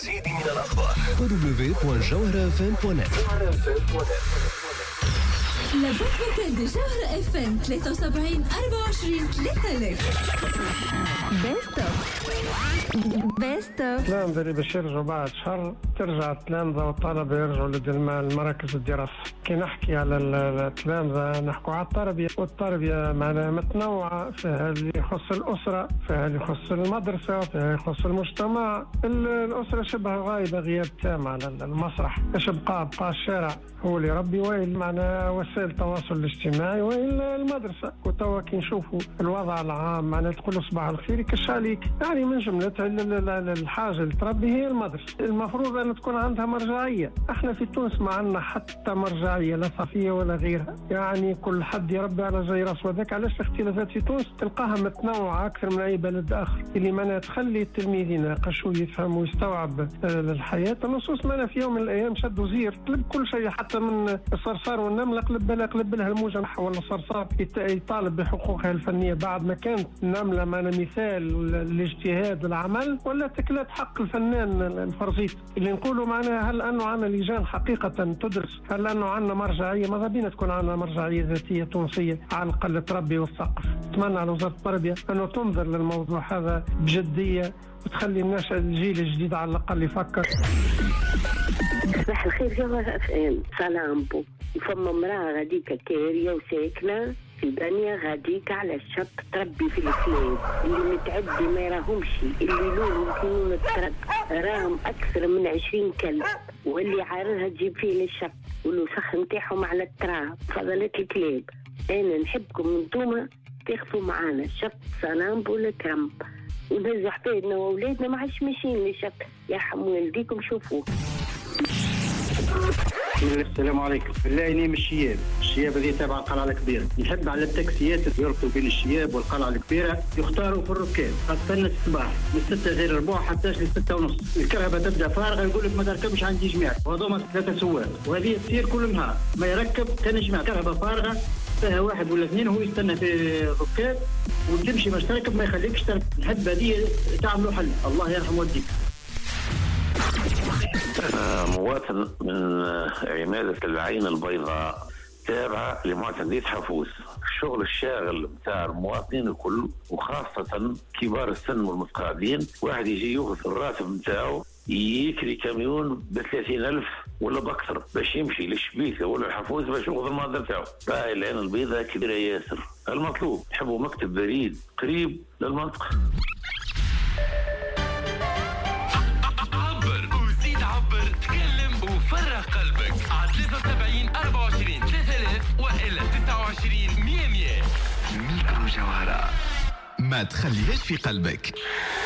والمزيد من الأخبار. www.jawharafm.net. لابد فوكال دي جوهرة اف ام 73 24 3000. بيست اوف تلامذة اللي باش يرجعوا بعد شهر ترجع التلامذة والطلبة يرجعوا للمراكز الدراسة. كي نحكي على التلامذة نحكوا على التربية، والتربية معناها متنوعة، فيها اللي يخص الأسرة، فيها اللي يخص المدرسة، فيها اللي يخص المجتمع. الأسرة شبه غايبة غياب تام على المسرح. ايش بقى الشارع هو اللي يربي، وين معناها وسائل التواصل الاجتماعي، وين المدرسة. وتوا كي نشوفوا الوضع العام معناها تقول صباح الخير يكش عليك، يعني من جملتها الحاجة اللي تربي هي المدرسة. المفروض أن تكون عندها مرجعية. احنا في تونس ما عندنا حتى مرجعية لا ثقافية ولا غيرها، يعني كل حد يربي على زي راسه. وذاك علاش الاختلافات في تونس تلقاها متنوعة أكثر من أي بلد آخر، اللي معناها تخلي التلميذ يناقش ويفهم ويستوعب الحياة. النصوص معناها في يوم من الأيام شدوا زير قلب كل شيء، حتى من الصرصار والنملة قلب لها الموجة ولا الصرصار يطالب بحقوقها الفنية بعد ما كانت النملة معناها مثال الاجتهاد والعمل، ولا تكلات حق الفنان الفرزيت. اللي نقولوا معناها هل أنه عنا لجان حقيقة تدرس، هل أنه عنا مرجعية؟ ماذا بينا تكون عنا مرجعية ذاتية تونسية على الأقل تربي وتثقف. أتمنى على وزارة التربية أنه تنظر للموضوع هذا بجدية وتخلي الناس الجيل الجديد على الأقل يفكر. صباح الخير جوهرة اف ام. سلامبو فما امرأة غاديكا كارية وساكنة في بنية غاديكا على الشط تربي في الكلاب اللي متعدي ما يراهمش، اللي لونهم كينون الترب راهم أكثر من 20 كلب، واللي عارها تجيب فيه للشط والوسخ نتاعهم على التراب فضلت الكلاب. أنا نحبكم انتوما تاخذوا معانا الشط سلامبو لكرم ونهزوا حفايدنا وأولادنا ما عادش ماشيين للشط. يا حمو والديكم شوفوه. السلام عليكم. بالله نيم الشياب هذه تابعة القلعة الكبيرة. نحب على التاكسيات يربطوا بين الشياب والقلعة الكبيرة يختاروا في الركاب، خاصة الصباح من 6 غير ربع حتى ل 6:30. الكرهبة تبدا فارغة، يقول لك ما تركبش عندي جماعة، وهذوما 3 سواق، وهذه تصير كل نهار ما يركب كان جماعة. الكرهبة فارغة فيها 1 ولا 2 وهو يستنى في الركاب وتمشي باش تركب ما يخليكش تركب. نحب هذه تعملوا حل، الله يرحم والديك. مواطن من عمادة العين البيضاء تابعة لمعتدية حفوز. الشغل الشاغل بتاع المواطنين الكل وخاصة كبار السن والمتقاعدين، واحد يجي ياخذ الراتب بتاعه يكري كاميون ب30,000 ولا بأكثر باش يمشي للشبيكة ولا الحفوز باش ياخذ المادة بتاعه. باهي العين البيضاء كبيرة ياسر. المطلوب نحبوا مكتب بريد قريب للمنطقة. تكلم وفرغ قلبك على 73 24 3000 وإلا 29 100. ميكرو جوهرة، ما تخليهاش في قلبك.